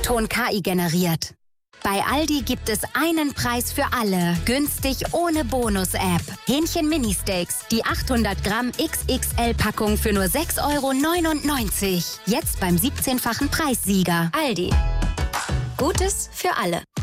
O-Ton KI generiert. Bei Aldi gibt es einen Preis für alle. Günstig ohne Bonus-App. Hähnchen Mini-Steaks. Die 800 Gramm XXL-Packung für nur 6,99 €. Jetzt beim 17-fachen Preissieger. Aldi. Gutes für alle.